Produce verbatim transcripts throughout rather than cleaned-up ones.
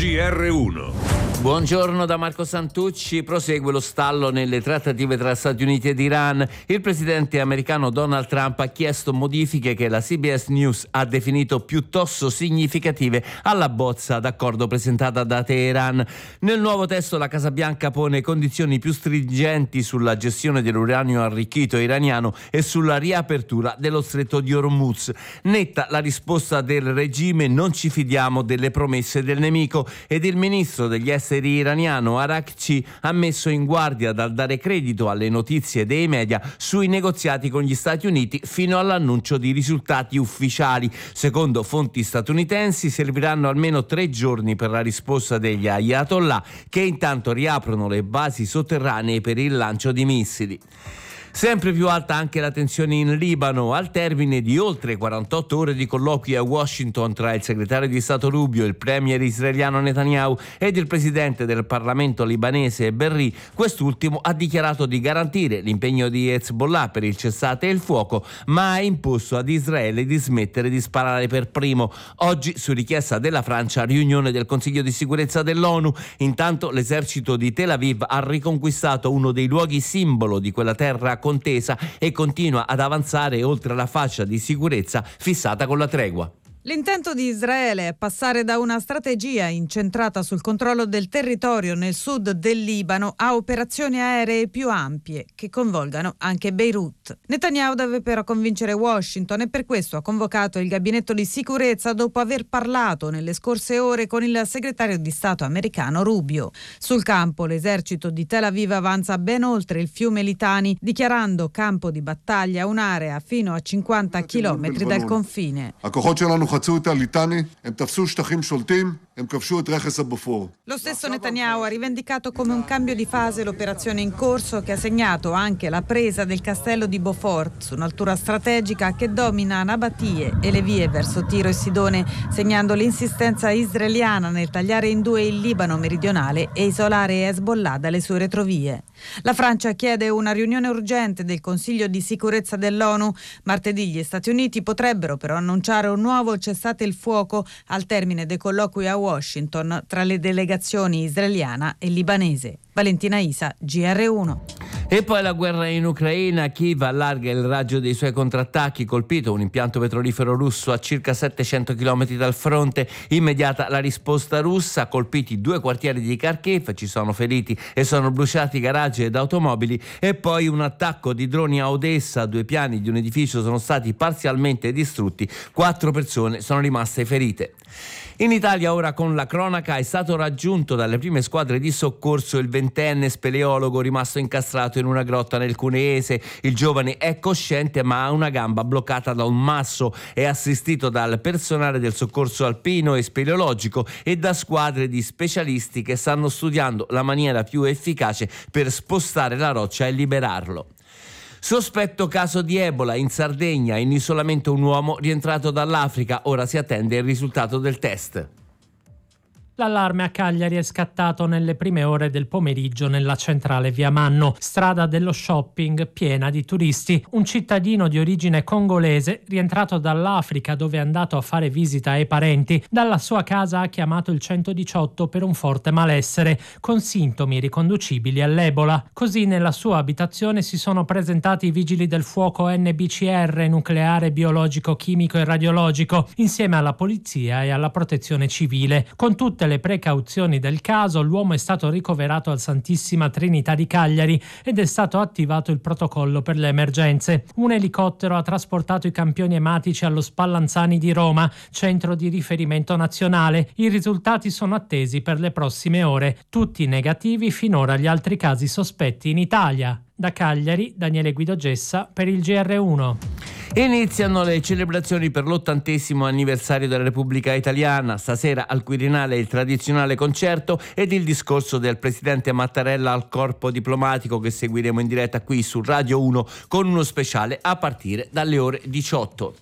G R uno. Buongiorno da Marco Santucci. Prosegue lo stallo nelle trattative tra Stati Uniti ed Iran. Il presidente americano Donald Trump ha chiesto modifiche che la C B S News ha definito piuttosto significative alla bozza d'accordo presentata da Teheran. Nel nuovo testo la Casa Bianca pone condizioni più stringenti sulla gestione dell'uranio arricchito iraniano e sulla riapertura dello stretto di Hormuz. Netta la risposta del regime: non ci fidiamo delle promesse del nemico, ed il ministro degli esteri iraniano Arakci ha messo in guardia dal dare credito alle notizie dei media sui negoziati con gli Stati Uniti fino all'annuncio di risultati ufficiali. Secondo fonti statunitensi serviranno almeno tre giorni per la risposta degli Ayatollah, che intanto riaprono le basi sotterranee per il lancio di missili. Sempre più alta anche la tensione in Libano. Al termine di oltre quarantotto ore di colloqui a Washington tra il segretario di Stato Rubio, il premier israeliano Netanyahu ed il presidente del Parlamento libanese Berri, quest'ultimo ha dichiarato di garantire l'impegno di Hezbollah per il cessate il fuoco, ma ha imposto ad Israele di smettere di sparare per primo. Oggi, su richiesta della Francia, riunione del Consiglio di sicurezza dell'ONU. Intanto l'esercito di Tel Aviv ha riconquistato uno dei luoghi simbolo di quella terra contesa e continua ad avanzare oltre la fascia di sicurezza fissata con la tregua. L'intento di Israele è passare da una strategia incentrata sul controllo del territorio nel sud del Libano a operazioni aeree più ampie che coinvolgano anche Beirut. Netanyahu deve però convincere Washington e per questo ha convocato il gabinetto di sicurezza dopo aver parlato nelle scorse ore con il segretario di Stato americano Rubio. Sul campo l'esercito di Tel Aviv avanza ben oltre il fiume Litani, dichiarando campo di battaglia un'area fino a cinquanta chilometri dal confine. חצו את הליטני, הם תפסו שטחים שולטים, הם כבשו את רכס הבופור. Lo stesso Netanyahu ha rivendicato come un cambio di fase l'operazione in corso, che ha segnato anche la presa del castello di Beaufort, su un'altura strategica che domina Nabatie e le vie verso Tiro e Sidone, segnando l'insistenza israeliana nel tagliare in due il Libano meridionale e isolare Hezbollah dalle sue retrovie. La Francia chiede una riunione urgente del Consiglio di sicurezza dell'ONU. Martedì gli Stati Uniti potrebbero però annunciare un nuovo cessate il fuoco al termine dei colloqui a Washington tra le delegazioni israeliana e libanese. Valentina Isa, G R uno. E poi la guerra in Ucraina. Kiev allarga il raggio dei suoi contrattacchi, colpito un impianto petrolifero russo a circa settecento chilometri dal fronte. Immediata la risposta russa, colpiti due quartieri di Kharkiv, ci sono feriti e sono bruciati garaggi ed automobili, e poi un attacco di droni a Odessa, due piani di un edificio sono stati parzialmente distrutti, quattro persone sono rimaste ferite. In Italia ora con la cronaca è stato raggiunto dalle prime squadre di soccorso il ventenne speleologo rimasto incastrato in una grotta nel Cuneese. Il giovane è cosciente ma ha una gamba bloccata da un masso. È assistito dal personale del soccorso alpino e speleologico e da squadre di specialisti che stanno studiando la maniera più efficace per spostare la roccia e liberarlo. Sospetto caso di Ebola in Sardegna, in isolamento un uomo rientrato dall'Africa, ora si attende il risultato del test. L'allarme a Cagliari è scattato nelle prime ore del pomeriggio nella centrale via Manno, strada dello shopping piena di turisti. Un cittadino di origine congolese, rientrato dall'Africa dove è andato a fare visita ai parenti, dalla sua casa ha chiamato il centodiciotto per un forte malessere, con sintomi riconducibili all'Ebola. Così nella sua abitazione si sono presentati i vigili del fuoco N B C R, nucleare, biologico, chimico e radiologico, insieme alla polizia e alla protezione civile. Con tutte le precauzioni del caso, l'uomo è stato ricoverato al Santissima Trinità di Cagliari ed è stato attivato il protocollo per le emergenze. Un elicottero ha trasportato i campioni ematici allo Spallanzani di Roma, centro di riferimento nazionale. I risultati sono attesi per le prossime ore. Tutti negativi finora gli altri casi sospetti in Italia. Da Cagliari, Daniele Guido Gessa per il G R uno. Iniziano le celebrazioni per l'ottantesimo anniversario della Repubblica Italiana. Stasera al Quirinale il tradizionale concerto ed il discorso del presidente Mattarella al corpo diplomatico, che seguiremo in diretta qui su Radio uno con uno speciale a partire dalle ore diciotto.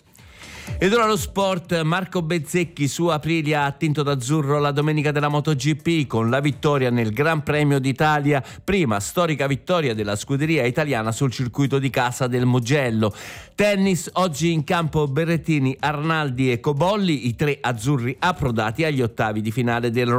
Ed ora lo sport. Marco Bezzecchi su Aprilia ha attinto d'azzurro la domenica della MotoGP con la vittoria nel Gran Premio d'Italia, prima storica vittoria della scuderia italiana sul circuito di casa del Mugello. Tennis, oggi in campo Berrettini, Arnaldi e Cobolli, i tre azzurri approdati agli ottavi di finale del